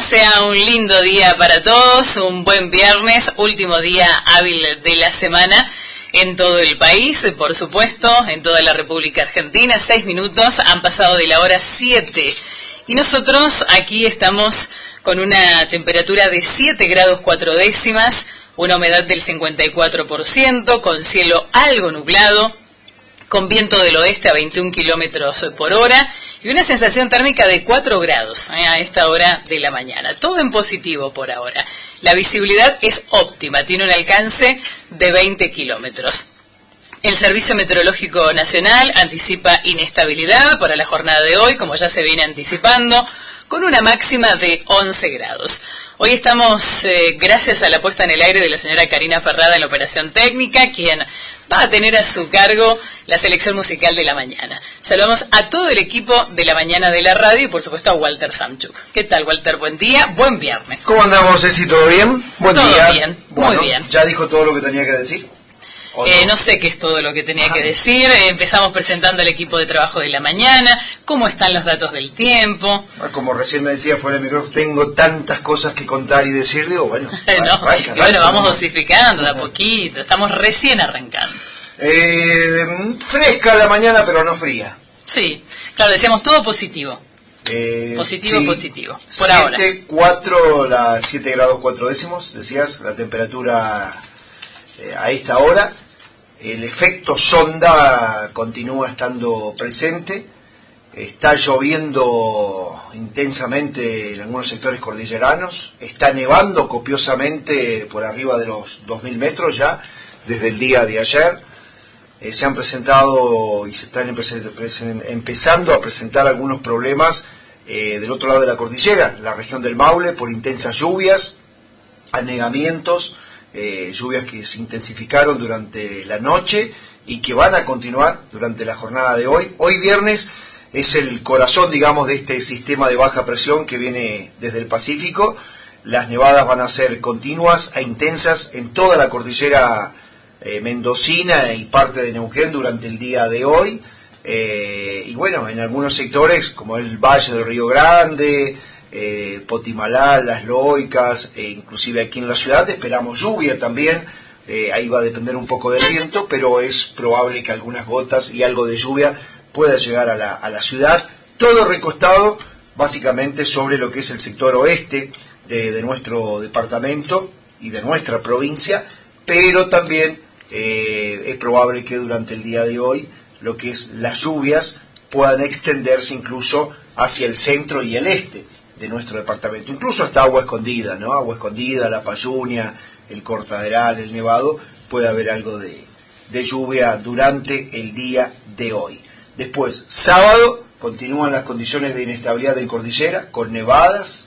sea un lindo día para todos, un buen viernes, último día hábil de la semana en todo el país, por supuesto, en toda la República Argentina. 6 minutos han pasado de la hora 7 y nosotros aquí estamos con una temperatura de 7 grados 4 décimas, una humedad del 54%, con cielo algo nublado, con viento del oeste a 21 kilómetros por hora y una sensación térmica de 4 grados a esta hora de la mañana. Todo en positivo por ahora. La visibilidad es óptima, tiene un alcance de 20 kilómetros. El Servicio Meteorológico Nacional anticipa inestabilidad para la jornada de hoy, como ya se viene anticipando, con una máxima de 11 grados. Hoy estamos, gracias a la puesta en el aire de la señora Karina Ferrada en la operación técnica, quien va a tener a su cargo la selección musical de la mañana. Saludamos a todo el equipo de la mañana de la radio y por supuesto a Walter Samchuk. ¿Qué tal, Walter? Buen día, buen viernes. ¿Cómo andamos, Ceci? ¿Todo bien? Buen todo día. Bien, bueno, muy bien. ¿Ya dijo todo lo que tenía que decir? No sé qué es todo lo que tenía que decir. Empezamos presentando al equipo de trabajo de la mañana, cómo están los datos del tiempo. Como recién me decía fuera del micrófono, tengo tantas cosas que contar y decir, digo, bueno. Vamos dosificando de a poquito, estamos recién arrancando. Fresca la mañana, pero no fría. Sí, claro, decíamos todo positivo. Positivo. Por 7, ahora. 7 grados 4 décimos, decías, la temperatura a esta hora. El efecto sonda continúa estando presente. Está lloviendo intensamente en algunos sectores cordilleranos. Está nevando copiosamente por arriba de los 2.000 metros ya, desde el día de ayer. Se han presentado y se están empezando a presentar algunos problemas del otro lado de la cordillera, la región del Maule, por intensas lluvias, anegamientos, lluvias que se intensificaron durante la noche y que van a continuar durante la jornada de hoy. Hoy viernes es el corazón, digamos, de este sistema de baja presión que viene desde el Pacífico. Las nevadas van a ser continuas e intensas en toda la cordillera mendocina y parte de Neuquén durante el día de hoy, y bueno, en algunos sectores como el Valle del Río Grande, Potimalá, Las Loicas, inclusive aquí en la ciudad esperamos lluvia también. Ahí va a depender un poco del viento, pero es probable que algunas gotas y algo de lluvia pueda llegar a la ciudad, todo recostado básicamente sobre lo que es el sector oeste de nuestro departamento y de nuestra provincia, pero también es probable que durante el día de hoy lo que es las lluvias puedan extenderse incluso hacia el centro y el este de nuestro departamento, incluso hasta Agua Escondida, ¿no? Agua Escondida, La Payunia, el Cortaderal, el Nevado, puede haber algo de lluvia durante el día de hoy. Después, sábado, continúan las condiciones de inestabilidad en cordillera, con nevadas.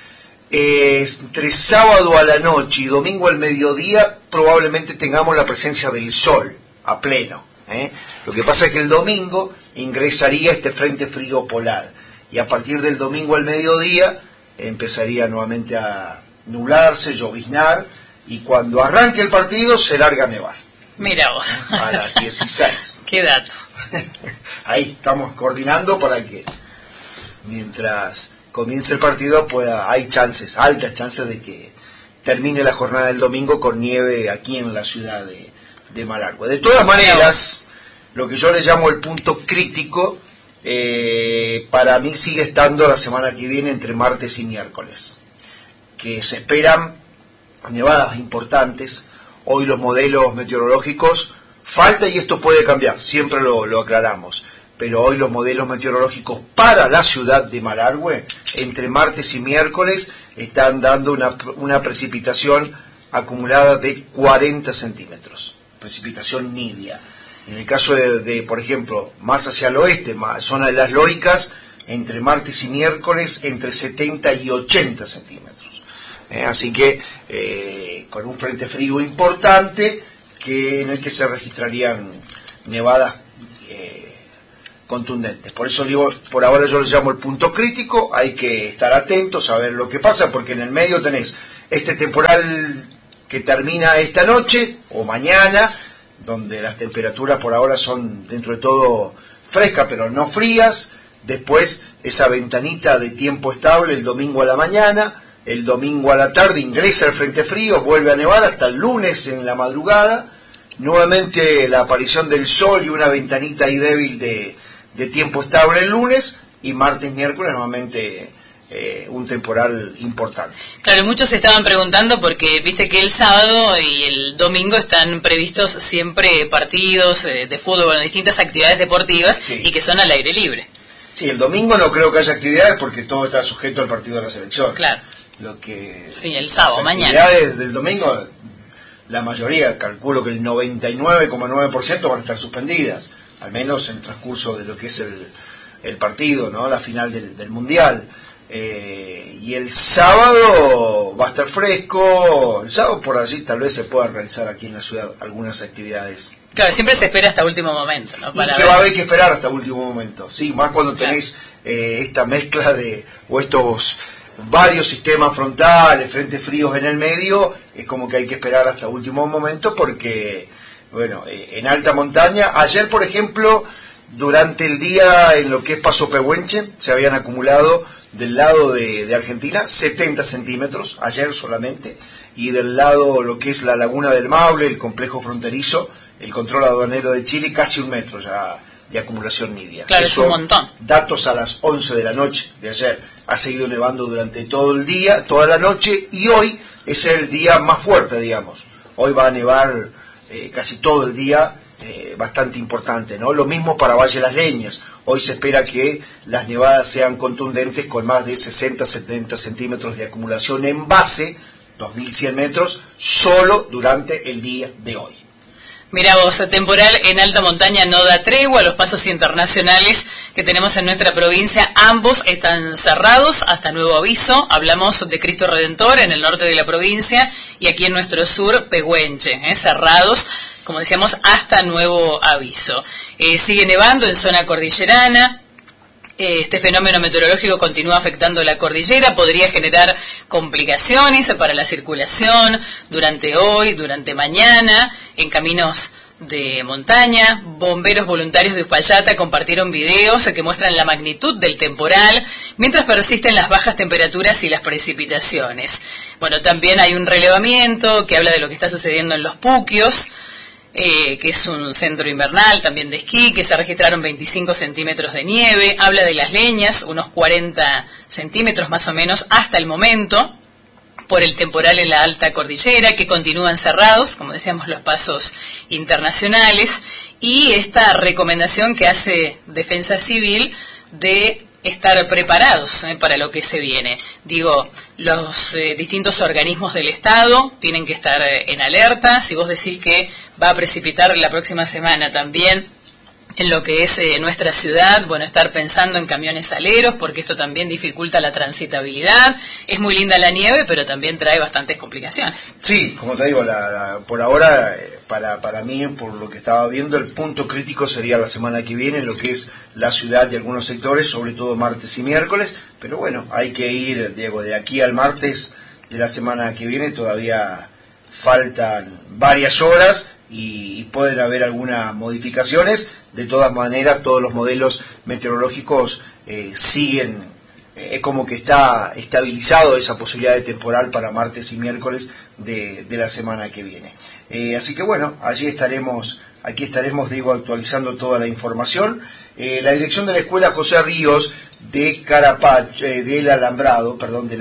Entre sábado a la noche y domingo al mediodía probablemente tengamos la presencia del sol a pleno. Lo que pasa es que el domingo ingresaría este frente frío polar y a partir del domingo al mediodía empezaría nuevamente a nublarse, lloviznar, y cuando arranque el partido se larga a nevar. Mira vos. A las 16. Qué dato. Ahí estamos coordinando para que mientras comience el partido hay chances, altas chances de que termine la jornada del domingo con nieve aquí en la ciudad de Malargüe. De todas maneras, lo que yo le llamo el punto crítico, para mí sigue estando la semana que viene entre martes y miércoles, que se esperan nevadas importantes. Hoy los modelos meteorológicos, falta y esto puede cambiar, siempre lo aclaramos, pero hoy los modelos meteorológicos para la ciudad de Malargüe, entre martes y miércoles, están dando una precipitación acumulada de 40 centímetros, precipitación nibia. En el caso de, por ejemplo, más hacia el oeste, zona de Las Loicas, entre martes y miércoles, entre 70 y 80 centímetros. Así que, con un frente frío importante, en el que se registrarían nevadas contundentes. Por eso digo, por ahora yo le llamo el punto crítico. Hay que estar atentos a ver lo que pasa, porque en el medio tenés este temporal que termina esta noche o mañana, donde las temperaturas por ahora son dentro de todo frescas pero no frías. Después esa ventanita de tiempo estable el domingo a la mañana, el domingo a la tarde ingresa el frente frío, vuelve a nevar hasta el lunes en la madrugada, nuevamente la aparición del sol y una ventanita ahí débil de tiempo estable el lunes, y martes, miércoles nuevamente un temporal importante. Claro, muchos se estaban preguntando porque viste que el sábado y el domingo están previstos siempre partidos de fútbol en distintas actividades deportivas, sí, y que son al aire libre. Sí, el domingo no creo que haya actividades porque todo está sujeto al partido de la selección. Claro. Lo que sí, el sábado, mañana. Las actividades del domingo, la mayoría, calculo que el 99,9% van a estar suspendidas, al menos en el transcurso de lo que es el partido, ¿no? La final del Mundial. Y el sábado va a estar fresco. El sábado por allí tal vez se puedan realizar aquí en la ciudad algunas actividades. Claro, siempre se espera hasta último momento, ¿no? Y que va a haber que esperar hasta último momento, sí, más cuando tenés esta mezcla o estos varios sistemas frontales, frentes fríos en el medio, es como que hay que esperar hasta último momento porque, bueno, en alta montaña, ayer por ejemplo, durante el día en lo que es Paso Pehuenche, se habían acumulado del lado de Argentina 70 centímetros, ayer solamente, y del lado lo que es la laguna del Maule, el complejo fronterizo, el control aduanero de Chile, casi 1 metro ya de acumulación nibia. Claro, es un montón. Datos a las 11 de la noche de ayer. Ha seguido nevando durante todo el día, toda la noche, y hoy es el día más fuerte, digamos. Hoy va a nevar casi todo el día, bastante importante, ¿no? Lo mismo para Valle Las Leñas. Hoy se espera que las nevadas sean contundentes con más de 60-70 centímetros de acumulación en base, 2.100 metros, solo durante el día de hoy. Mira vos, temporal en alta montaña no da tregua. Los pasos internacionales que tenemos en nuestra provincia, ambos están cerrados hasta nuevo aviso. Hablamos de Cristo Redentor en el norte de la provincia y aquí en nuestro sur, Pehuenche, cerrados, como decíamos, hasta nuevo aviso. Sigue nevando en zona cordillerana. Este fenómeno meteorológico continúa afectando la cordillera, podría generar complicaciones para la circulación durante hoy, durante mañana, en caminos de montaña. Bomberos voluntarios de Uspallata compartieron videos que muestran la magnitud del temporal, mientras persisten las bajas temperaturas y las precipitaciones. Bueno, también hay un relevamiento que habla de lo que está sucediendo en los Puquios, que es un centro invernal también de esquí, que se registraron 25 centímetros de nieve. Habla de Las Leñas, unos 40 centímetros más o menos hasta el momento, por el temporal en la alta cordillera, que continúan cerrados, como decíamos, los pasos internacionales, y esta recomendación que hace Defensa Civil de estar preparados para lo que se viene. Digo, los distintos organismos del Estado tienen que estar en alerta. Si vos decís que va a precipitar la próxima semana también en lo que es nuestra ciudad, bueno, estar pensando en camiones aleros, porque esto también dificulta la transitabilidad. Es muy linda la nieve, pero también trae bastantes complicaciones. Sí, como te digo, por ahora, para mí, por lo que estaba viendo, el punto crítico sería la semana que viene, lo que es la ciudad y algunos sectores, sobre todo martes y miércoles, pero bueno, hay que ir, Diego, de aquí al martes de la semana que viene, todavía faltan varias horas y pueden haber algunas modificaciones. De todas maneras, todos los modelos meteorológicos siguen, es como que está estabilizado esa posibilidad de temporal para martes y miércoles de la semana que viene. Así que bueno, aquí estaremos, Diego, actualizando toda la información. La dirección de la escuela José Ríos de Carapacho, del Alambrado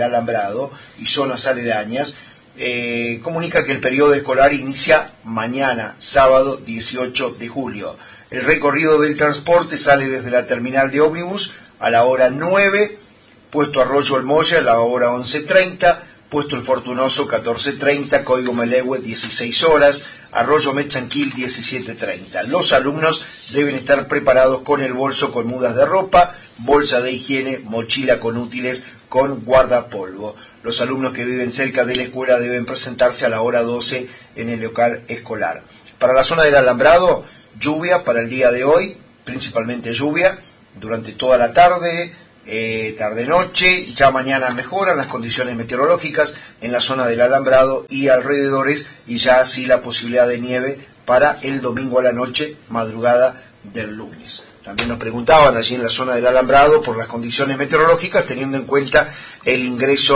y zonas aledañas, comunica que el periodo escolar inicia mañana, sábado 18 de julio. El recorrido del transporte sale desde la terminal de ómnibus a la hora 9, puesto Arroyo El Molle a la hora 11:30, puesto El Fortunoso 14:30, Código Melehue 16 horas, Arroyo Mechanquil 17:30. Los alumnos deben estar preparados con el bolso con mudas de ropa, bolsa de higiene, mochila con útiles, con guardapolvo. Los alumnos que viven cerca de la escuela deben presentarse a la hora 12 en el local escolar. Para la zona del Alambrado, lluvia para el día de hoy, principalmente lluvia durante toda la tarde, tarde-noche. Ya mañana mejoran las condiciones meteorológicas en la zona del Alambrado y alrededores, y ya así la posibilidad de nieve para el domingo a la noche, madrugada del lunes. También nos preguntaban allí en la zona del Alambrado por las condiciones meteorológicas, teniendo en cuenta el ingreso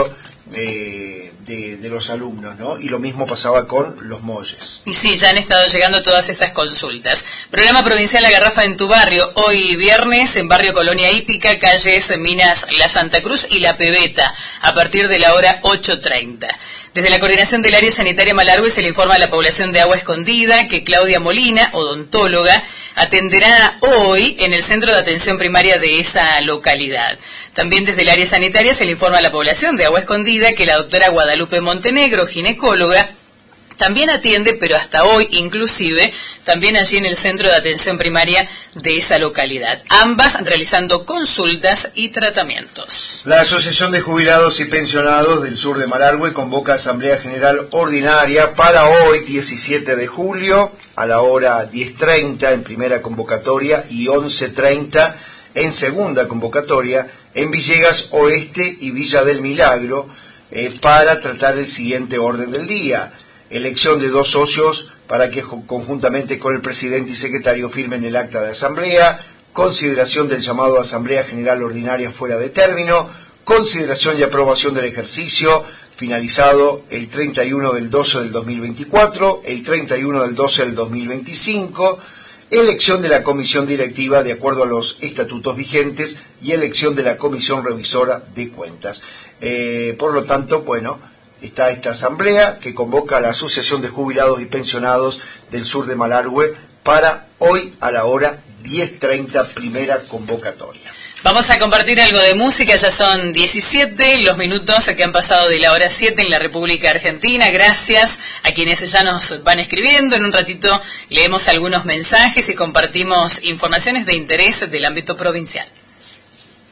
de los alumnos, ¿no? Y lo mismo pasaba con los molles. Y sí, ya han estado llegando todas esas consultas. Programa provincial La Garrafa en tu barrio, hoy viernes en barrio Colonia Hípica, calles Minas La Santa Cruz y La Pebeta, a partir de la hora 8:30. Desde la coordinación del área sanitaria Malargüe se le informa a la población de Agua Escondida que Claudia Molina, odontóloga, atenderá hoy en el centro de atención primaria de esa localidad. También desde el área sanitaria se le informa a la población de Agua Escondida que la doctora Guadalupe Montenegro, ginecóloga, también atiende, pero hasta hoy inclusive, también allí en el centro de atención primaria de esa localidad. Ambas realizando consultas y tratamientos. La Asociación de Jubilados y Pensionados del Sur de Malargüe convoca Asamblea General Ordinaria para hoy, 17 de julio, a la hora 10:30 en primera convocatoria y 11:30 en segunda convocatoria en Villegas Oeste y Villa del Milagro, para tratar el siguiente orden del día. Elección de 2 socios para que conjuntamente con el presidente y secretario firmen el acta de asamblea, consideración del llamado a Asamblea General Ordinaria fuera de término, consideración y aprobación del ejercicio finalizado el 31 del 12 del 2024, el 31 del 12 del 2025, elección de la comisión directiva de acuerdo a los estatutos vigentes y elección de la comisión revisora de cuentas. Por lo tanto, bueno, está esta asamblea que convoca a la Asociación de Jubilados y Pensionados del Sur de Malargüe para hoy a la hora 10:30, primera convocatoria. Vamos a compartir algo de música, ya son 17 los minutos que han pasado de la hora 7 en la República Argentina. Gracias a quienes ya nos van escribiendo. En un ratito leemos algunos mensajes y compartimos informaciones de interés del ámbito provincial.